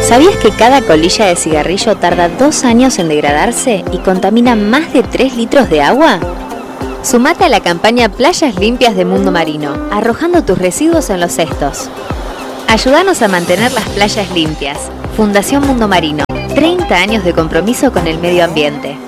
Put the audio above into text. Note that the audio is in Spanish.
¿Sabías que cada colilla de cigarrillo tarda 2 años en degradarse y contamina más de 3 litros de agua? Sumate a la campaña Playas Limpias de Mundo Marino, arrojando tus residuos en los cestos. Ayúdanos a mantener las playas limpias. Fundación Mundo Marino, 30 años de compromiso con el medio ambiente.